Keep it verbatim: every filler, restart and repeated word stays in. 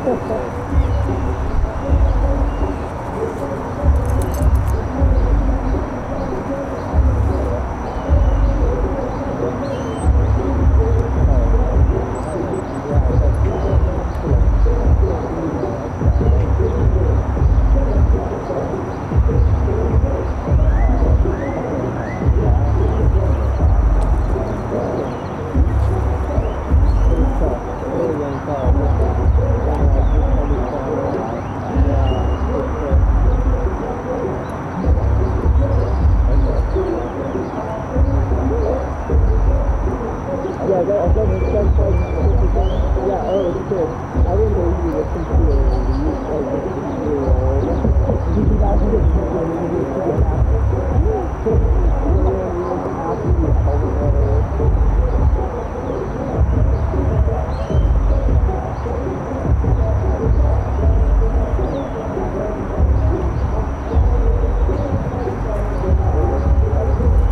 Yeah, that, I don't know, that's like, yeah, oh, it's good. I didn't know you were computer, you like the computer, you guys get to